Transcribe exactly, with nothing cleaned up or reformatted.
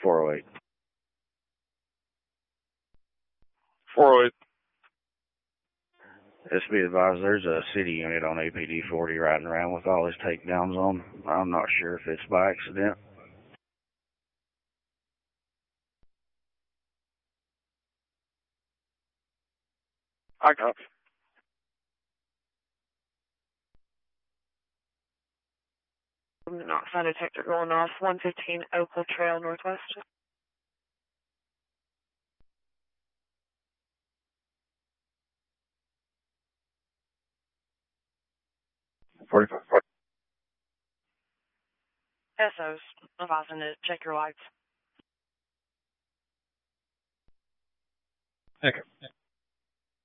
four oh eight. four oh eight. Just be advised, there's a city unit on A P D forty riding around with all his takedowns on. I'm not sure if it's by accident. I copy. Not sign detector going off, one fifteen Oakville Trail Northwest. forty-five. S Os, advising to check your lights. Okay.